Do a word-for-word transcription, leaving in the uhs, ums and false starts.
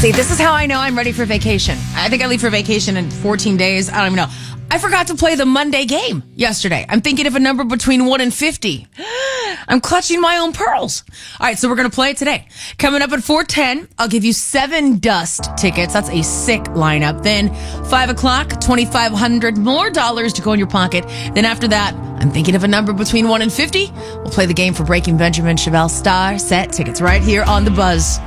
See, this is how I know I'm ready for vacation. I think I leave for vacation in fourteen days. I don't even know. I forgot to play the Monday game yesterday. I'm thinking of a number between one and fifty. I'm clutching my own pearls. All right, so we're going to play it today. Coming up at four ten, I'll give you seven Dust tickets. That's a sick lineup. Then five o'clock, twenty-five hundred more dollars to go in your pocket. Then after that, I'm thinking of a number between one and fifty. We'll play the game for Breaking Benjamin Chevelle Star Set tickets right here on The Buzz.